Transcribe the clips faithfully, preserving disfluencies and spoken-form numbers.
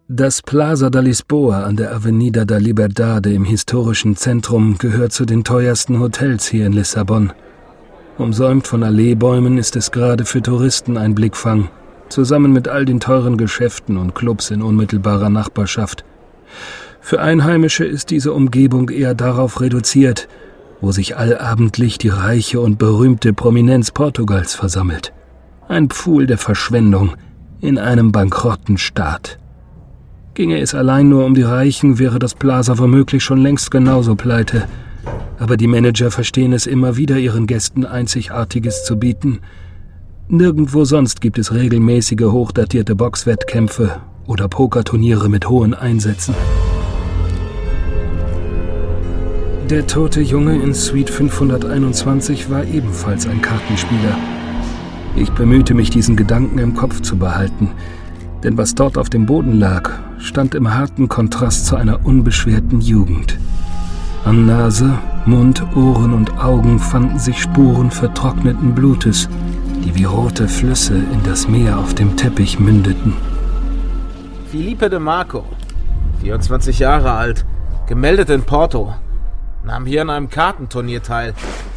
Das Plaza da Lisboa an der Avenida da Liberdade im historischen Zentrum gehört zu den teuersten Hotels hier in Lissabon. Umsäumt von Alleebäumen ist es gerade für Touristen ein Blickfang, zusammen mit all den teuren Geschäften und Clubs in unmittelbarer Nachbarschaft. Für Einheimische ist diese Umgebung eher darauf reduziert, wo sich allabendlich die reiche und berühmte Prominenz Portugals versammelt. Ein Pfuhl der Verschwendung in einem bankrotten Staat. Ginge es allein nur um die Reichen, wäre das Plaza womöglich schon längst genauso pleite. Aber die Manager verstehen es immer wieder, ihren Gästen Einzigartiges zu bieten. Nirgendwo sonst gibt es regelmäßige, hochdatierte Boxwettkämpfe oder Pokerturniere mit hohen Einsätzen. Der tote Junge in Suite fünfhunderteinundzwanzig war ebenfalls ein Kartenspieler. Ich bemühte mich, diesen Gedanken im Kopf zu behalten, denn was dort auf dem Boden lag, stand im harten Kontrast zu einer unbeschwerten Jugend. An Nase, Mund, Ohren und Augen fanden sich Spuren vertrockneten Blutes, die wie rote Flüsse in das Meer auf dem Teppich mündeten. Felipe de Marco, vierundzwanzig Jahre alt, gemeldet in Porto, nahm hier an einem Kartenturnier teil.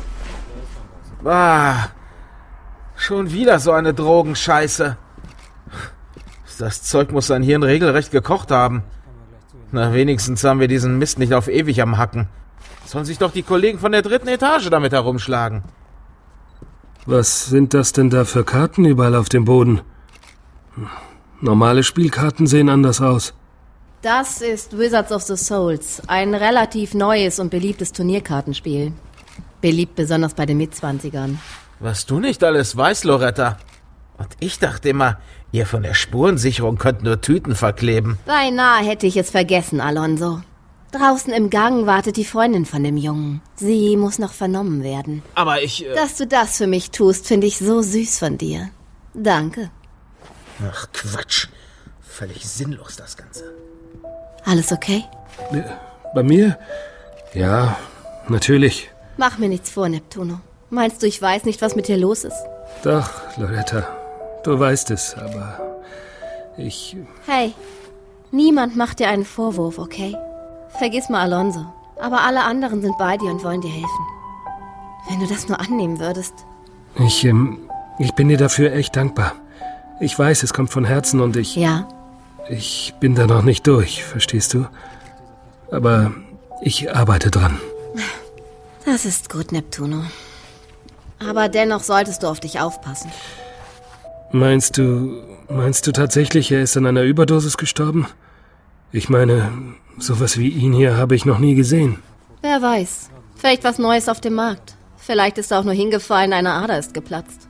Ah, schon wieder so eine Drogenscheiße. Das Zeug muss sein Hirn regelrecht gekocht haben. Na, wenigstens haben wir diesen Mist nicht auf ewig am Hacken. Sollen sich doch die Kollegen von der dritten Etage damit herumschlagen. Was sind das denn da für Karten überall auf dem Boden? Normale Spielkarten sehen anders aus. Das ist Wizards of the Souls, ein relativ neues und beliebtes Turnierkartenspiel. Beliebt besonders bei den Mitzwanzigern. Was du nicht alles weißt, Loretta. Und ich dachte immer, ihr von der Spurensicherung könnt nur Tüten verkleben. Beinahe hätte ich es vergessen, Alonso. Draußen im Gang wartet die Freundin von dem Jungen. Sie muss noch vernommen werden. Aber ich... Äh Dass du das für mich tust, finde ich so süß von dir. Danke. Ach, Quatsch. Völlig sinnlos, das Ganze. Alles okay? Bei mir? Ja, natürlich. Mach mir nichts vor, Neptuno. Meinst du, ich weiß nicht, was mit dir los ist? Doch, Loretta. Du weißt es, aber ich... Hey, niemand macht dir einen Vorwurf, okay? Vergiss mal Alonso. Aber alle anderen sind bei dir und wollen dir helfen. Wenn du das nur annehmen würdest. Ich, ähm, ich bin dir dafür echt dankbar. Ich weiß, es kommt von Herzen und ich... Ja? Ich bin da noch nicht durch, verstehst du? Aber ich arbeite dran. Das ist gut, Neptuno. Aber dennoch solltest du auf dich aufpassen. Meinst du, meinst du tatsächlich, er ist an einer Überdosis gestorben? Ich meine, sowas wie ihn hier habe ich noch nie gesehen. Wer weiß. Vielleicht was Neues auf dem Markt. Vielleicht ist er auch nur hingefallen, eine Ader ist geplatzt.